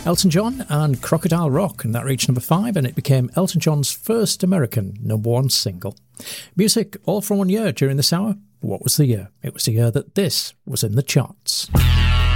Elton John and Crocodile Rock, and that reached number 5, and it became Elton John's first American number 1 single. Music all from one year during this hour. What was the year? It was the year that this was in the charts.